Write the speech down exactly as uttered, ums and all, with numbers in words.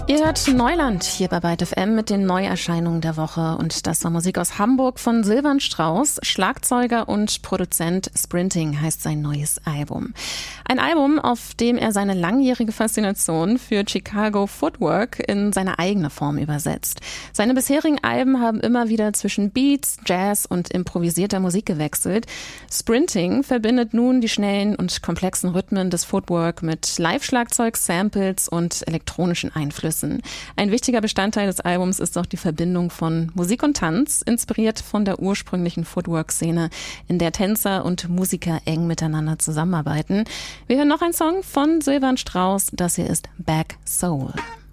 Ihr hört Neuland hier bei Byte F M mit den Neuerscheinungen der Woche. Und das war Musik aus Hamburg von Silvan Strauss. Schlagzeuger und Produzent Sprinting heißt sein neues Album. Ein Album, auf dem er seine langjährige Faszination für Chicago Footwork in seine eigene Form übersetzt. Seine bisherigen Alben haben immer wieder zwischen Beats, Jazz und improvisierter Musik gewechselt. Sprinting verbindet nun die schnellen und komplexen Rhythmen des Footwork mit Live-Schlagzeug, Samples und elektronischen Einflüssen. Ein wichtiger Bestandteil des Albums ist auch die Verbindung von Musik und Tanz, inspiriert von der ursprünglichen Footwork-Szene, in der Tänzer und Musiker eng miteinander zusammenarbeiten. Wir hören noch einen Song von Silvan Strauss, das hier ist Back Soul.